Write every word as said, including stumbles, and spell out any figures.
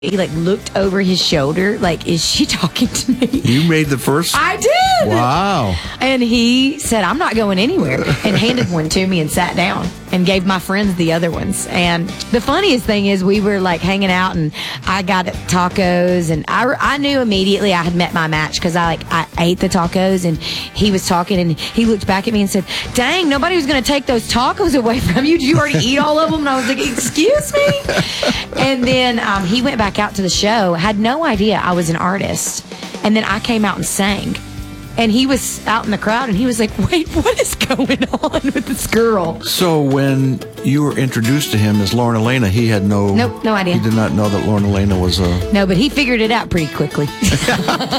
He like looked over his shoulder, like, is she talking to me? You made the first? I did. Wow. And he said, I'm not going anywhere, and handed one to me and sat down and gave my friends the other ones. And the funniest thing is we were like hanging out, and I got tacos, and I, I knew immediately I had met my match because I like I ate the tacos, and he was talking, and he looked back at me and said, dang, nobody was going to take those tacos away from you. Did you already eat all of them? And I was like, excuse me? And then um, he went back out to the show, had no idea I was an artist. And then I came out and sang. And he was out in the crowd, and he was like, wait, what is going on with this girl? So when you were introduced to him as Lauren Elena, he had no... Nope, no idea. He did not know that Lauren Elena was a... No, but he figured it out pretty quickly.